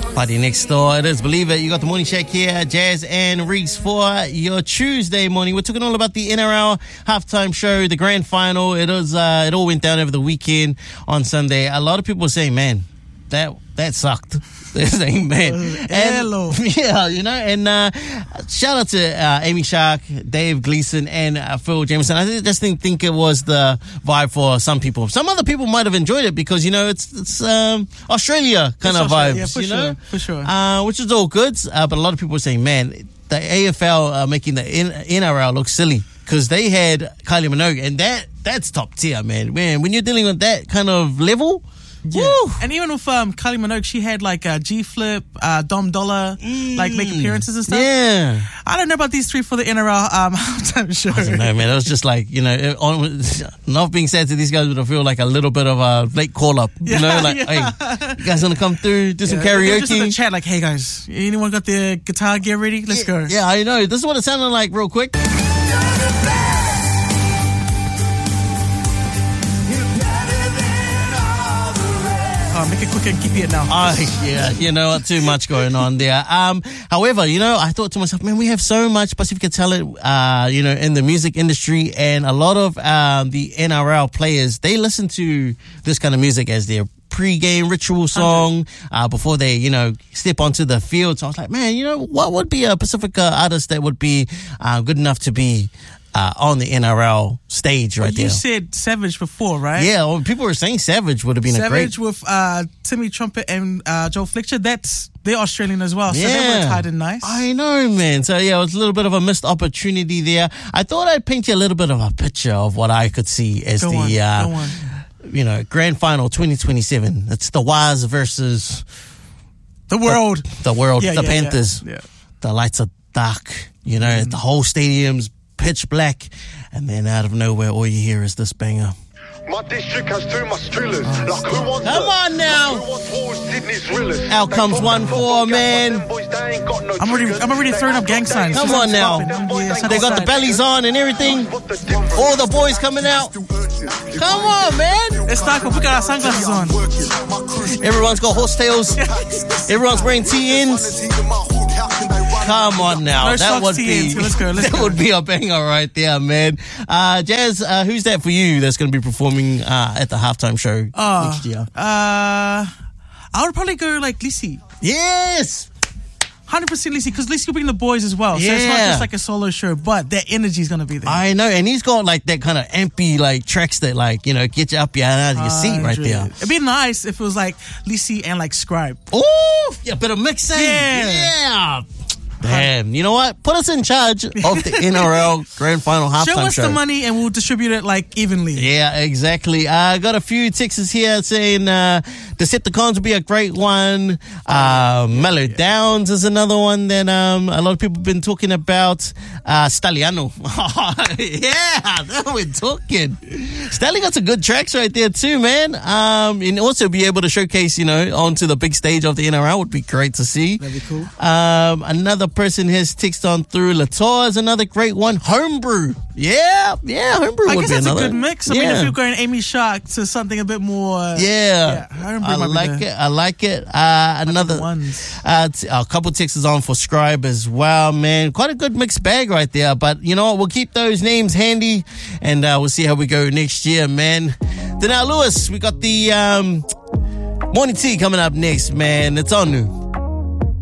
Party next door. It is Believe It. You got the Morning Shack here, Jazz and Reese for your Tuesday morning. We're talking all about the NRL halftime show, the grand final. It all went down over the weekend on Sunday. A lot of people were saying, man, that sucked. They're saying, man. Hello. Yeah, and shout out to Amy Shark, Dave Gleason, and Phil Jameson. I just think it was the vibe for some people. Some other people might have enjoyed it because, it's Australia kind of vibes, yeah, for sure. which is all good. But a lot of people were saying, man, the AFL making the NRL look silly because they had Kylie Minogue, and that's top tier, man. Man, when you're dealing with that kind of level. Yeah. Woo. And even with Kylie Minogue, she had like G-Flip, Dom Dollar, like make appearances and stuff. Yeah. I don't know about these three for the NRL halftime show. I don't know, man. It was just like, not being said to these guys, but I feel like a little bit of a late call-up. Hey, you guys want to come through, do some karaoke? Just in the chat, like, hey guys, anyone got their guitar gear ready? Let's go. Yeah, I know. This is what it sounded like real quick. Make it quick and keep it now. Yeah, too much going on there. However, I thought to myself, man, we have so much Pacifica talent, in the music industry, and a lot of the NRL players, they listen to this kind of music as their pre-game ritual song before they, step onto the field. So I was like, man, what would be a Pacifica artist that would be good enough to be on the NRL stage right there? You said Savage before, right? Yeah, well, people were saying Savage would have been Savage with Timmy Trumpet and Joe Fletcher. They're Australian as well, so they were tied in nice. I know, man. So yeah, it was a little bit of a missed opportunity there. I thought I'd paint you a little bit of a picture of what I could see as Go on. grand final 2027. It's the Waz versus the world, the Panthers. Yeah. The lights are dark. The whole stadium's pitch black, and then out of nowhere, all you hear is this banger. My district has too much drillers. Come on now. Out comes 1-4, man. I'm already throwing up gang signs. Come on now. They got the bellies on and everything. All the boys coming out. Come on, man. It's dark, but we got our sunglasses on. Everyone's got horsetails. Everyone's wearing TNs. Come on now. That would be a banger right there, man. Jazz, who's that for you that's going to be performing at the halftime show next year? I would probably go like Lisi. Yes! 100% Lisi, because Lisi will bring the boys as well. So it's not just like a solo show, but their energy is going to be there. I know, and he's got like that kind of ampy like tracks that get you up out of your seat right there. It'd be nice if it was like Lisi and like Scribe. Oh, yeah, bit of mixing. Yeah. Damn, you know what? Put us in charge of the NRL Grand Final halftime show. Show us the money and we'll distribute it like evenly. Yeah, exactly. I got a few texts here saying Decepticons would be a great one. Mellow Downs is another one that a lot of people have been talking about. Staliano. Yeah, we're talking. Stali got some good tracks right there too, man. And also be able to showcase, onto the big stage of the NRL would be great to see. That'd be cool. Another person has text on through. Latour is another great one. Homebrew. Yeah, Homebrew would be another. I guess that's a good mix. I mean, if you're going Amy Shark to something a bit more... I like it. Another ones. A couple texts on for Scribe as well, man. Quite a good mixed bag right there. But you know what? We'll keep those names handy and we'll see how we go next year, man. Then now, Lewis, we got the morning tea coming up next, man. It's on new.